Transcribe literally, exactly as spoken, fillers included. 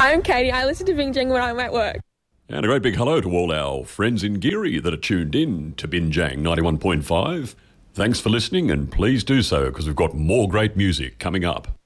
I'm Katie. I listen to Bingeing when I'm at work. And a great big hello to all our friends in Geary that are tuned in to Bingeang ninety-one point five. Thanks for listening, and please do so because we've got more great music coming up.